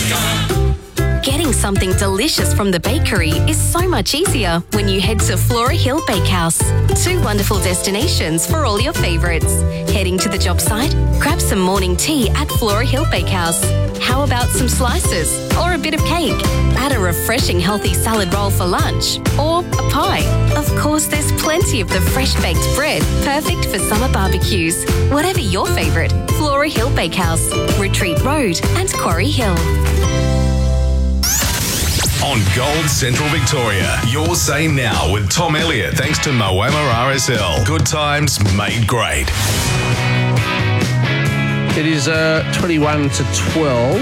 Getting something delicious from the bakery is so much easier when you head to Flora Hill Bakehouse. 2 wonderful destinations for all your favourites. Heading to the job site? Grab some morning tea at Flora Hill Bakehouse. How about some slices or a bit of cake? Add a refreshing healthy salad roll for lunch or a pie. Of course, there's plenty of the fresh baked bread, perfect for summer barbecues. Whatever your favourite, Flora Hill Bakehouse, Retreat Road and Quarry Hill. On Gold Central Victoria, your say now with Tom Elliott, thanks to Moama RSL. Good times made great. It is 21 to 12.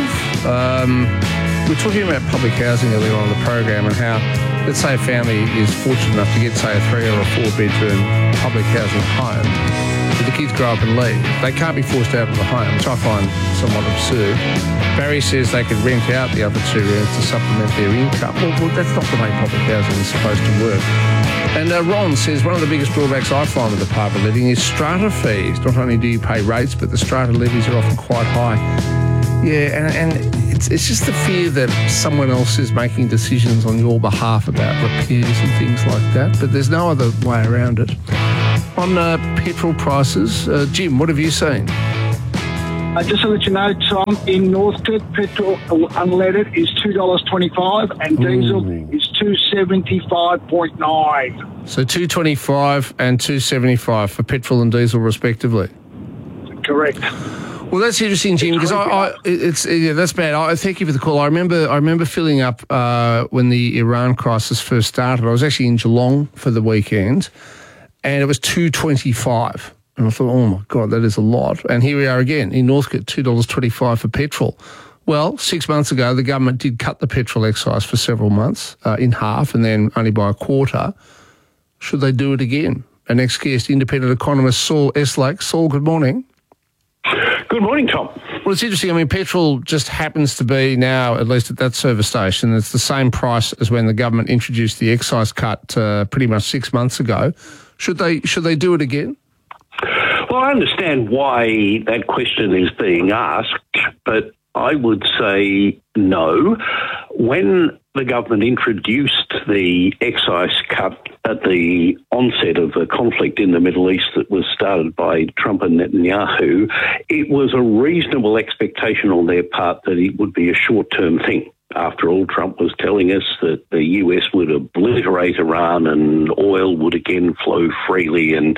We were talking about public housing earlier on in the program and how, let's say a family is fortunate enough to get, say, a 3 or a 4 bedroom public housing home. But the kids grow up and leave. They can't be forced out of the home, which I find somewhat absurd. Barry says they could rent out the other 2 rooms to supplement their income. Well, that's not the way public housing is supposed to work. And Ron says one of the biggest drawbacks I find with apartment living is strata fees. Not only do you pay rates, but the strata levies are often quite high. Yeah, and it's just the fear that someone else is making decisions on your behalf about repairs and things like that. But there's no other way around it. On petrol prices, Jim, what have you seen? Just to let you know, Tom, in Northcote, petrol unleaded is $2.25 and diesel is $2.75.9. So $2.25 and $2.75 for petrol and diesel, respectively. Correct. Well, that's interesting, Jim, because that's bad. Thank you for the call. I remember filling up when the Iran crisis first started. I was actually in Geelong for the weekend, and it was $2.25. And I thought, oh, my God, that is a lot. And here we are again in Northcote, $2.25 for petrol. Well, 6 months ago, the government did cut the petrol excise for several months in half and then only by a quarter. Should they do it again? Our next guest, independent economist Saul Eslake. Saul, good morning. Good morning, Tom. Well, it's interesting. I mean, petrol just happens to be now, at least at that service station, it's the same price as when the government introduced the excise cut pretty much 6 months ago. Should they do it again? Well, I understand why that question is being asked, but I would say no. When the government introduced the excise cut at the onset of the conflict in the Middle East that was started by Trump and Netanyahu, it was a reasonable expectation on their part that it would be a short-term thing. After all, Trump was telling us that the US would obliterate Iran and oil would again flow freely and,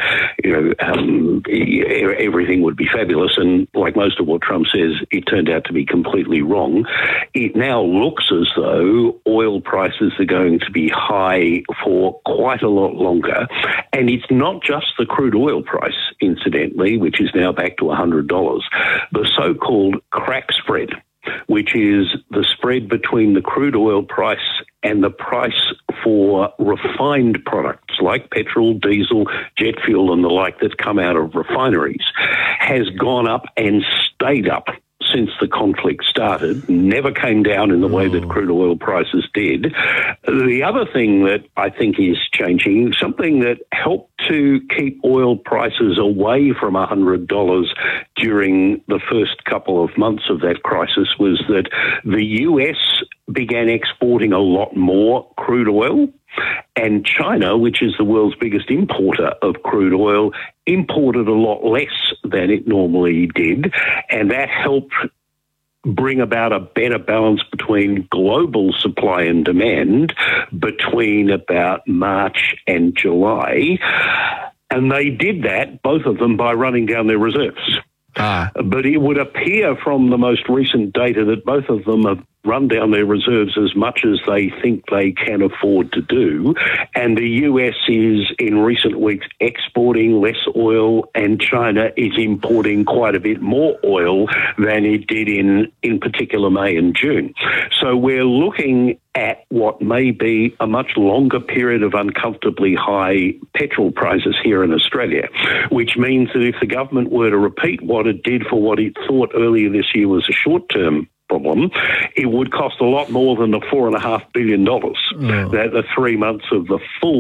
everything would be fabulous. And like most of what Trump says, it turned out to be completely wrong. It now looks as though oil prices are going to be high for quite a lot longer. And it's not just the crude oil price, incidentally, which is now back to $100. The so-called crack spread, which is the spread between the crude oil price and the price for refined products like petrol, diesel, jet fuel and the like that come out of refineries, has gone up and stayed up since the conflict started, never came down in the way that crude oil prices did. The other thing that I think is changing, something that helped to keep oil prices away from $100 during the first couple of months of that crisis, was that the US began exporting a lot more crude oil, and China, which is the world's biggest importer of crude oil, imported a lot less than it normally did, and that helped bring about a better balance between global supply and demand between about March and July. And they did that, both of them, by running down their reserves. But it would appear from the most recent data that both of them have run down their reserves as much as they think they can afford to do. And the US is, in recent weeks, exporting less oil, and China is importing quite a bit more oil than it did in particular May and June. So we're looking at what may be a much longer period of uncomfortably high petrol prices here in Australia, which means that if the government were to repeat what it did for what it thought earlier this year was a short-term problem, it would cost a lot more than the $4.5 billion that the 3 months of the full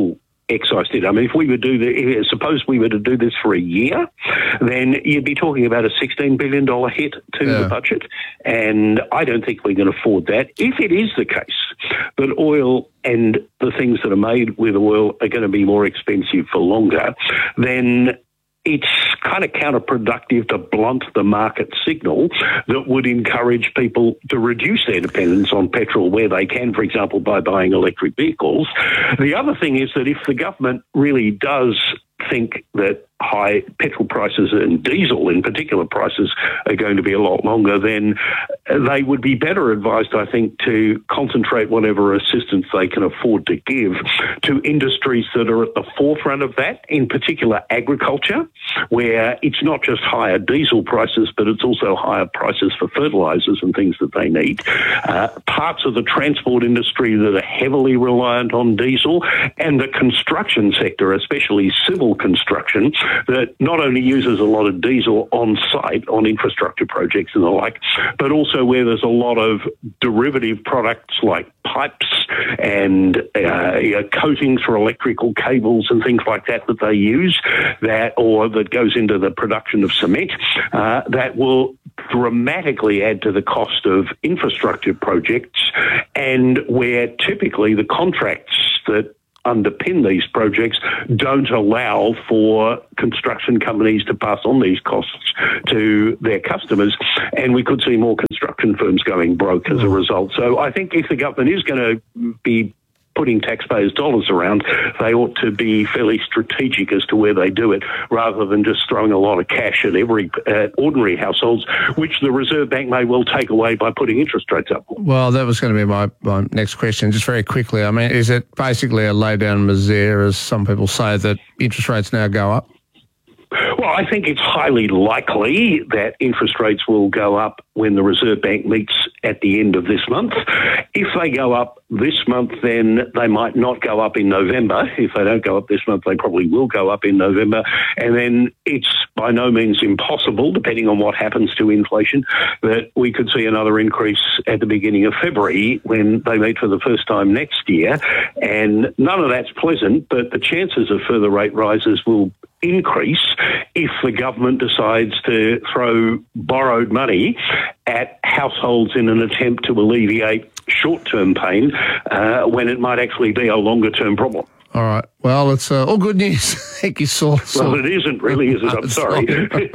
excise did. I mean, suppose we were to do this for a year, then you'd be talking about a $16 billion hit to the budget, and I don't think we can afford that. If it is the case that oil and the things that are made with oil are going to be more expensive for longer, then it's kind of counterproductive to blunt the market signal that would encourage people to reduce their dependence on petrol where they can, for example, by buying electric vehicles. The other thing is that if the government really does think that high petrol prices and diesel in particular prices are going to be a lot longer, then they would be better advised, I think, to concentrate whatever assistance they can afford to give to industries that are at the forefront of that, in particular agriculture, where it's not just higher diesel prices, but it's also higher prices for fertilisers and things that they need. Parts of the transport industry that are heavily reliant on diesel, and the construction sector, especially civil construction, that not only uses a lot of diesel on site on infrastructure projects and the like, but also where there's a lot of derivative products like pipes and coatings for electrical cables and things like that they use, that goes into the production of cement, that will dramatically add to the cost of infrastructure projects, and where typically the contracts that underpin these projects don't allow for construction companies to pass on these costs to their customers, and we could see more construction firms going broke as a result. So I think if the government is going to be putting taxpayers' dollars around, they ought to be fairly strategic as to where they do it, rather than just throwing a lot of cash at every ordinary households, which the Reserve Bank may well take away by putting interest rates up. Well, that was going to be my next question. Just very quickly, I mean, is it basically a lay-down misere, as some people say, that interest rates now go up? Well, I think it's highly likely that interest rates will go up when the Reserve Bank meets at the end of this month. If they go up this month, then they might not go up in November. If they don't go up this month, they probably will go up in November. And then it's by no means impossible, depending on what happens to inflation, that we could see another increase at the beginning of February when they meet for the first time next year. And none of that's pleasant, but the chances of further rate rises will increase if the government decides to throw borrowed money at households in an attempt to alleviate short-term pain when it might actually be a longer-term problem. All right. Well, it's all good news. Thank you, Saul. Well, it isn't really, is it? I'm sorry.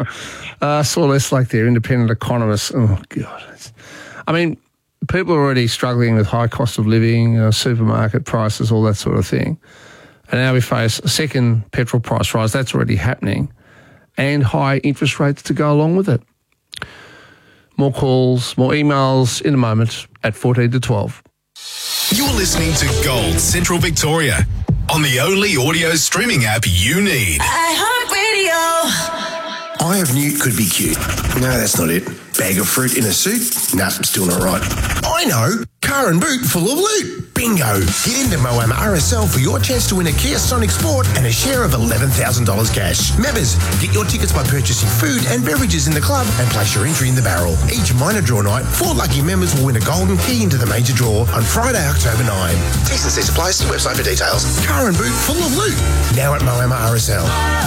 Saul Eslake there, independent economist. Oh, God. I mean, people are already struggling with high cost of living, supermarket prices, all that sort of thing. And now we face a second petrol price rise. That's already happening. And high interest rates to go along with it. More calls, more emails in a moment at 14 to 12. You're listening to Gold Central Victoria on the only audio streaming app you need. iHeartRadio. Eye of Newt could be cute. No, that's not it. Bag of fruit in a suit? Nah, still not right. I know. Car and boot full of loot. Bingo. Get into Moama RSL for your chance to win a Kia Sonic Sport and a share of $11,000 cash. Members, get your tickets by purchasing food and beverages in the club and place your entry in the barrel. Each minor draw night, 4 lucky members will win a golden key into the major draw on Friday, October 9. T's and C's apply. See website for details. Car and boot full of loot. Now at Moama RSL.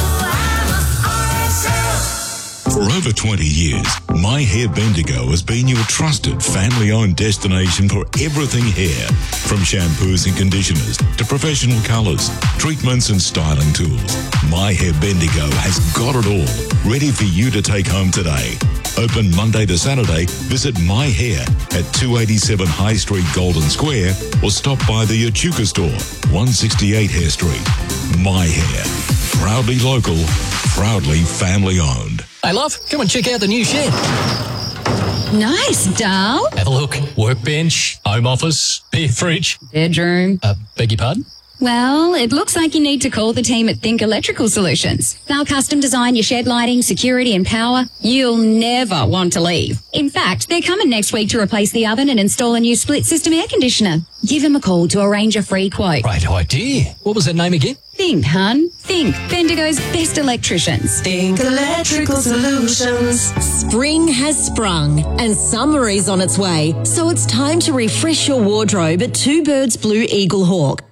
For over 20 years, My Hair Bendigo has been your trusted family-owned destination for everything hair, from shampoos and conditioners to professional colours, treatments and styling tools. My Hair Bendigo has got it all, ready for you to take home today. Open Monday to Saturday. Visit My Hair at 287 High Street, Golden Square, or stop by the Echuca store, 168 Hare Street. My Hair, proudly local, proudly family-owned. Hey, love, come and check out the new shed. Nice, doll. Have a look. Workbench, home office, beer fridge. Bedroom. Beg your pardon? Well, it looks like you need to call the team at Think Electrical Solutions. They'll custom design your shed lighting, security and power. You'll never want to leave. In fact, they're coming next week to replace the oven and install a new split system air conditioner. Give them a call to arrange a free quote. Right idea. What was that name again? Think, hun. Think. Bendigo's best electricians. Think Electrical Solutions. Spring has sprung and summer is on its way, so it's time to refresh your wardrobe at Two Birds Blue Eagle Hawk.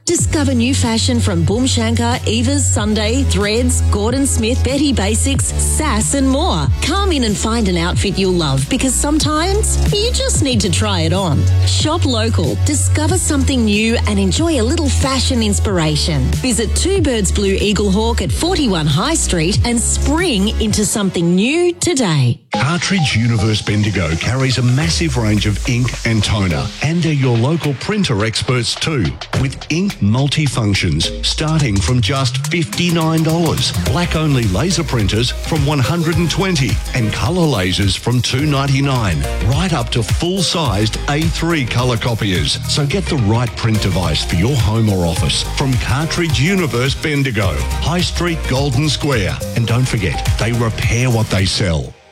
Discover new fashion from Boom Shankar, Eva's, Sunday, Threads, Gordon Smith, Betty Basics, Sass and more. Come in and find an outfit you'll love because sometimes you just need to try it on. Shop local, discover something new and enjoy a little fashion inspiration. Visit Two Birds Blue Eagle Hawk at 41 High Street and spring into something new today. Cartridge Universe Bendigo carries a massive range of ink and toner, and they're your local printer experts too, with ink multi-functions starting from just $59, black-only laser printers from $120, and colour lasers from $299, right up to full-sized A3 colour copiers. So get the right print device for your home or office from Cartridge Universe Bendigo, High Street, Golden Square. And don't forget, they repair what they sell.